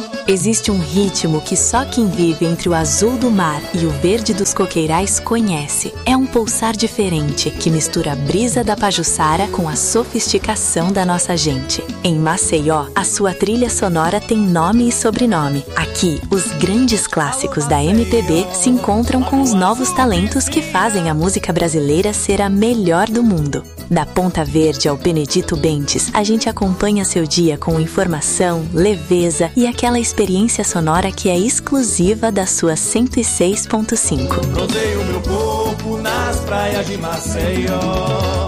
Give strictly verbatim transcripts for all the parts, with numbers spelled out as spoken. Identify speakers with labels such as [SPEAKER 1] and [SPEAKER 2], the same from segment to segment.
[SPEAKER 1] Existe um ritmo que só quem vive entre o azul do mar e o verde dos coqueirais conhece. É um pulsar diferente que mistura a brisa da Pajuçara com a sofisticação da nossa gente. Em Maceió, a sua trilha sonora tem nome e sobrenome. Aqui, os grandes clássicos da M P B se encontram com os novos talentos que fazem a música brasileira ser a melhor do mundo. Da Ponta Verde ao Benedito Bentes, a gente acompanha seu dia com informação, leveza e aquela experiência sonora que é exclusiva da sua cento e seis ponto cinco.
[SPEAKER 2] Rodeio meu corpo nas praias de Maceió.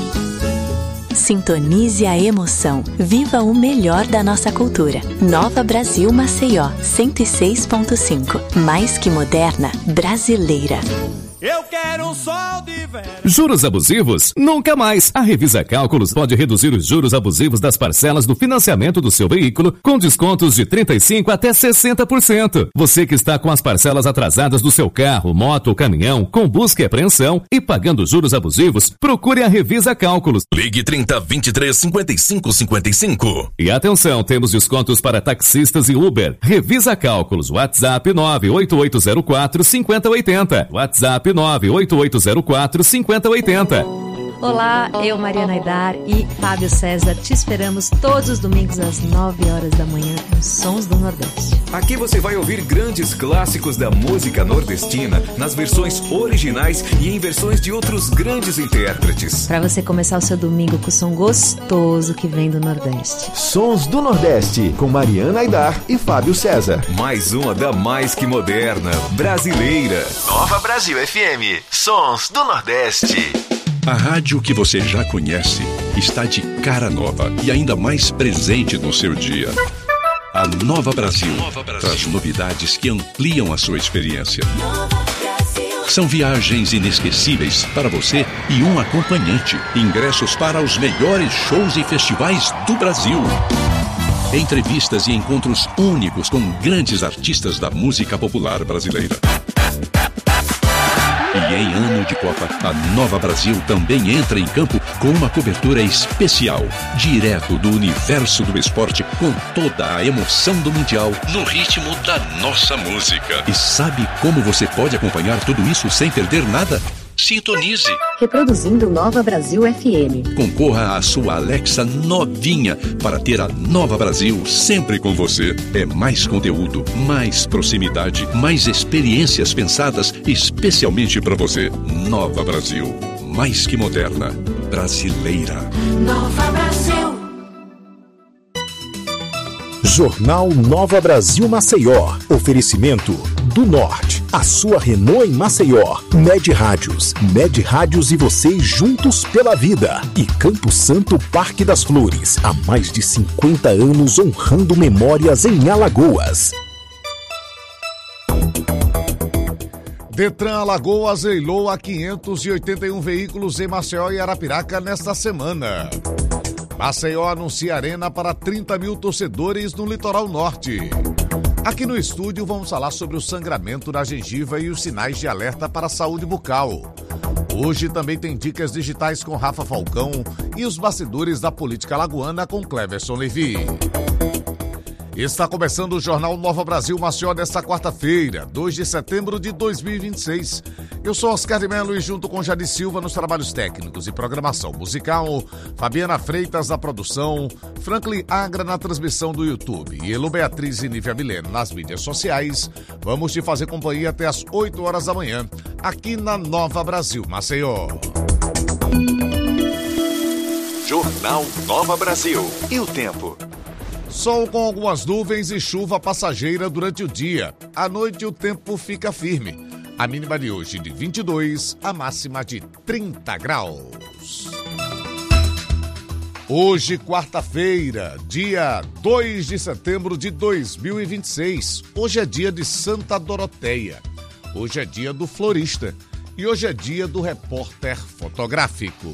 [SPEAKER 1] Sintonize a emoção. Viva o melhor da nossa cultura. Nova Brasil Maceió, cento e seis ponto cinco. Mais que moderna, brasileira.
[SPEAKER 2] Eu quero um sol de verão.
[SPEAKER 3] Juros abusivos? Nunca mais! A Revisa Cálculos pode reduzir os juros abusivos das parcelas do financiamento do seu veículo com descontos de trinta e cinco por cento até sessenta por cento. Você que está com as parcelas atrasadas do seu carro, moto ou caminhão, com busca e apreensão e pagando juros abusivos, procure a Revisa Cálculos.
[SPEAKER 4] Ligue trinta, vinte e três, cinquenta e cinco, cinquenta e cinco.
[SPEAKER 3] E atenção, temos descontos para taxistas e Uber. Revisa Cálculos, WhatsApp nove oito oito zero quatro, cinco zero oito zero. WhatsApp nove oito oito zero quatro, cinco zero oito zero.
[SPEAKER 5] Olá, eu, Mariana Aidar e Fábio César, te esperamos todos os domingos às nove horas da manhã nos Sons do Nordeste.
[SPEAKER 6] Aqui você vai ouvir grandes clássicos da música nordestina nas versões originais e em versões de outros grandes intérpretes.
[SPEAKER 5] Para você começar o seu domingo com o som gostoso que vem do Nordeste.
[SPEAKER 7] Sons do Nordeste, com Mariana Aidar e Fábio César.
[SPEAKER 6] Mais uma da mais que moderna, brasileira.
[SPEAKER 4] Nova Brasil F M, Sons do Nordeste.
[SPEAKER 8] A rádio que você já conhece está de cara nova e ainda mais presente no seu dia. A Nova Brasil, Nova Brasil traz novidades que ampliam a sua experiência. São viagens inesquecíveis para você e um acompanhante. Ingressos para os melhores shows e festivais do Brasil. Entrevistas e encontros únicos com grandes artistas da música popular brasileira. E em ano de Copa, a Nova Brasil também entra em campo com uma cobertura especial, direto do universo do esporte, com toda a emoção do Mundial, no ritmo da nossa música. E sabe como você pode acompanhar tudo isso sem perder nada? Sintonize.
[SPEAKER 9] Reproduzindo Nova Brasil F M.
[SPEAKER 8] Concorra à sua Alexa novinha para ter a Nova Brasil sempre com você. É mais conteúdo, mais proximidade, mais experiências pensadas especialmente para você. Nova Brasil, mais que moderna, brasileira.
[SPEAKER 9] Nova Brasil.
[SPEAKER 7] Jornal Nova Brasil Maceió. Oferecimento do Norte. A sua Renault em Maceió. Med Rádios. Med Rádios e você juntos pela vida. E Campo Santo Parque das Flores. Há mais de cinquenta anos honrando memórias em Alagoas.
[SPEAKER 10] Detran Alagoas leiloa quinhentos e oitenta e um veículos em Maceió e Arapiraca nesta semana. Maceió anuncia arena para trinta mil torcedores no litoral norte. Aqui no estúdio vamos falar sobre o sangramento na gengiva e os sinais de alerta para a saúde bucal. Hoje também tem dicas digitais com Rafa Falcão e os bastidores da política alagoana com Cleverson Levi. Está começando o Jornal Nova Brasil Maceió desta quarta-feira, dois de setembro de dois mil e vinte e seis. Eu sou Oscar de Mello e junto com Jadi Silva nos trabalhos técnicos e programação musical, Fabiana Freitas na produção, Franklin Agra na transmissão do YouTube e Elo Beatriz e Nívia Mileno nas mídias sociais. Vamos te fazer companhia até às oito horas da manhã, aqui na Nova Brasil Maceió.
[SPEAKER 4] Jornal Nova Brasil. E o tempo?
[SPEAKER 10] Sol com algumas nuvens e chuva passageira durante o dia. À noite o tempo fica firme. A mínima de hoje de vinte e dois, a máxima de trinta graus. Hoje, quarta-feira, dia dois de setembro de dois mil e vinte e seis. Hoje é dia de Santa Doroteia. Hoje é dia do florista. E hoje é dia do repórter fotográfico.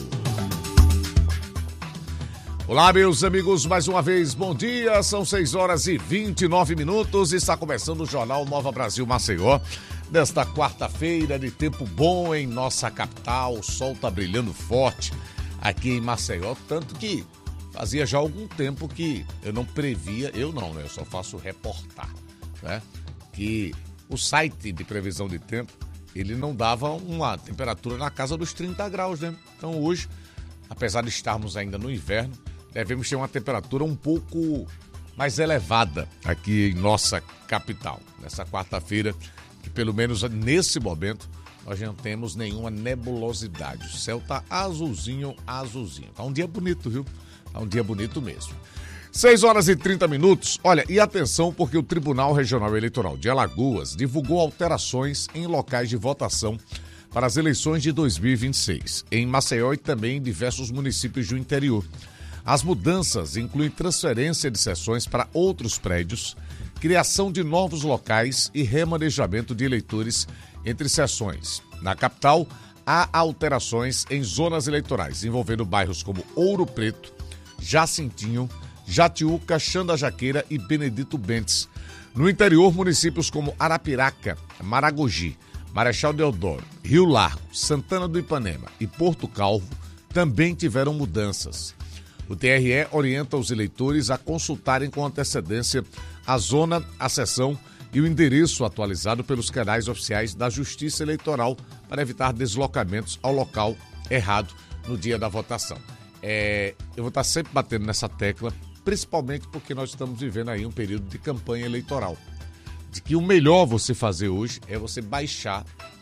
[SPEAKER 10] Olá, meus amigos, mais uma vez, bom dia, são seis horas e vinte e nove minutos, está começando o Jornal Nova Brasil Maceió, desta quarta-feira de tempo bom em nossa capital, o sol está brilhando forte aqui em Maceió, tanto que fazia já algum tempo que eu não previa, eu não, né? Eu só faço reportar, né? Que o site de previsão de tempo, ele não dava uma temperatura na casa dos trinta graus, né? Então hoje, apesar de estarmos ainda no inverno, devemos ter uma temperatura um pouco mais elevada aqui em nossa capital. Nessa quarta-feira, que pelo menos nesse momento, nós não temos nenhuma nebulosidade. O céu tá azulzinho, azulzinho. Tá um dia bonito, viu? Tá um dia bonito mesmo. seis horas e trinta minutos. Olha, e atenção porque o Tribunal Regional Eleitoral de Alagoas divulgou alterações em locais de votação para as eleições de dois mil e vinte e seis, em Maceió e também em diversos municípios do interior. As mudanças incluem transferência de sessões para outros prédios, criação de novos locais e remanejamento de eleitores entre sessões. Na capital, há alterações em zonas eleitorais, envolvendo bairros como Ouro Preto, Jacintinho, Jatiuca, Xanda Jaqueira e Benedito Bentes. No interior, municípios como Arapiraca, Maragogi, Marechal Deodoro, Rio Largo, Santana do Ipanema e Porto Calvo também tiveram mudanças. O T R E orienta os eleitores a consultarem com antecedência a zona, a seção e o endereço atualizado pelos canais oficiais da Justiça Eleitoral para evitar deslocamentos ao local errado no dia da votação. É, eu vou estar sempre batendo nessa tecla, principalmente porque nós estamos vivendo aí um período de campanha eleitoral. De que o melhor você fazer hoje é você baixar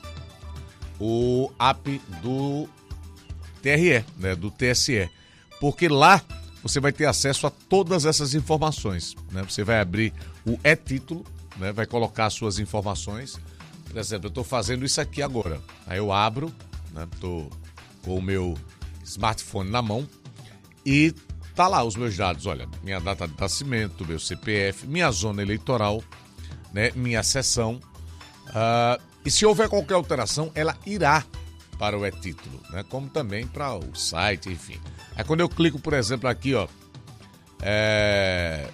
[SPEAKER 10] o app do T R E, né, do T S E. Porque lá você vai ter acesso a todas essas informações, né? Você vai abrir o e-título, né? Vai colocar as suas informações. Por exemplo, eu estou fazendo isso aqui agora. Aí eu abro, né? Estou com o meu smartphone na mão e tá lá os meus dados. Olha, minha data de nascimento, meu C P F, minha zona eleitoral, né? Minha seção. Uh, e se houver qualquer alteração, ela irá para o e-título, né? Como também para o site, enfim. Aí quando eu clico, por exemplo, aqui, ó, é...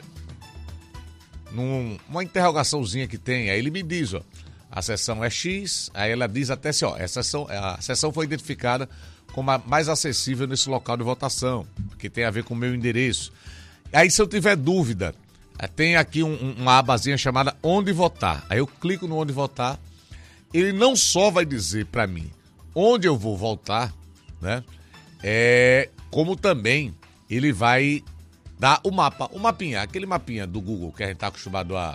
[SPEAKER 10] numa interrogaçãozinha que tem, aí ele me diz, ó, a seção é X, aí ela diz até assim, ó, a seção, a seção foi identificada como a mais acessível nesse local de votação, que tem a ver com o meu endereço. Aí se eu tiver dúvida, tem aqui um, uma abazinha chamada Onde Votar. Aí eu clico no Onde Votar, ele não só vai dizer para mim onde eu vou votar, né? É, como também ele vai dar o mapa, o mapinha, aquele mapinha do Google que a gente está acostumado a,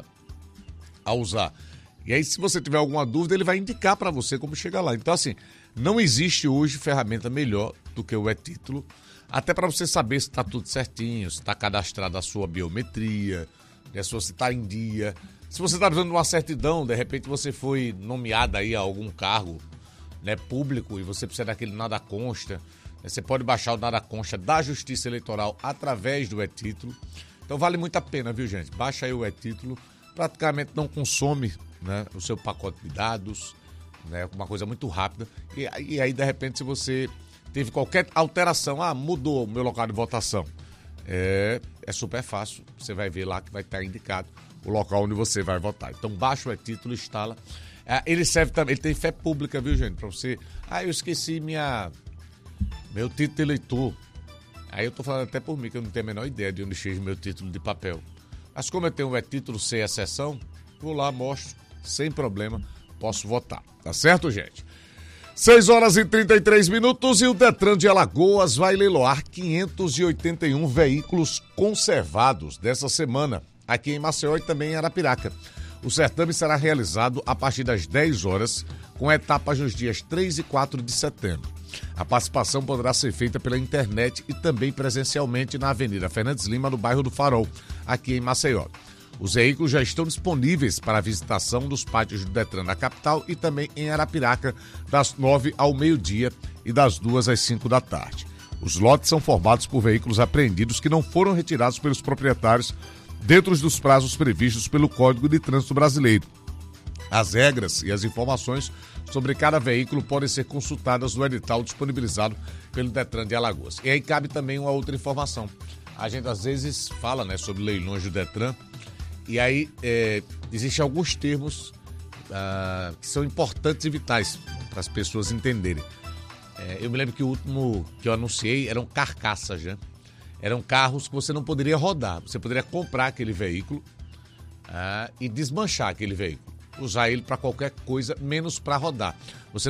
[SPEAKER 10] a usar. E aí, se você tiver alguma dúvida, ele vai indicar para você como chegar lá. Então, assim, não existe hoje ferramenta melhor do que o e-título, até para você saber se está tudo certinho, se está cadastrada a sua biometria, né, se você está em dia. Se você está dando uma certidão, de repente você foi nomeado aí a algum cargo, né, público, e você precisa daquele nada consta, né, você pode baixar o nada consta da Justiça Eleitoral através do e-título. Então vale muito a pena, viu, gente? Baixa aí o e-título, praticamente não consome, né, o seu pacote de dados, né, uma coisa muito rápida. E, e aí, de repente, se você teve qualquer alteração, ah, mudou o meu local de votação, é, é super fácil, você vai ver lá que vai estar indicado o local onde você vai votar. Então baixa o e-título, instala. Ele serve também, ele tem fé pública, viu, gente? Pra você. Ah, eu esqueci minha, meu título de eleitor. Aí eu tô falando até por mim, que eu não tenho a menor ideia de onde chega meu título de papel. Mas como eu tenho um e-título sem a sessão, vou lá, mostro, sem problema, posso votar. Tá certo, gente? seis horas e trinta e três minutos e o Detran de Alagoas vai leiloar quinhentos e oitenta e um veículos conservados dessa semana, aqui em Maceió e também em Arapiraca. O certame será realizado a partir das dez horas, com etapas nos dias três e quatro de setembro. A participação poderá ser feita pela internet e também presencialmente na Avenida Fernandes Lima, no bairro do Farol, aqui em Maceió. Os veículos já estão disponíveis para a visitação dos pátios do Detran na capital e também em Arapiraca, das nove ao meio-dia e das duas às cinco da tarde. Os lotes são formados por veículos apreendidos que não foram retirados pelos proprietários dentro dos prazos previstos pelo Código de Trânsito Brasileiro. As regras e as informações sobre cada veículo podem ser consultadas no edital disponibilizado pelo Detran de Alagoas. E aí cabe também uma outra informação. A gente às vezes fala, né, sobre leilões do Detran, e aí é, existem alguns termos ah, que são importantes e vitais para as pessoas entenderem. É, eu me lembro que o último que eu anunciei eram carcaças, né? Eram carros que você não poderia rodar. Você poderia comprar aquele veículo ah, e desmanchar aquele veículo. Usar ele para qualquer coisa, menos para rodar. Você